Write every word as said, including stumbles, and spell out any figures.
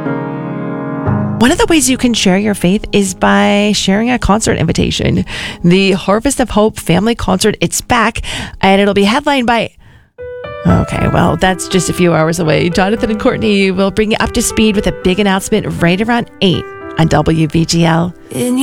One of the ways you can share your faith is by sharing a concert invitation. The Harvest of Hope Family Concert, it's back, and it'll be headlined by... Okay, well, that's just a few hours away. Jonathan and Courtney will bring you up to speed with a big announcement right around eight on W V G L. In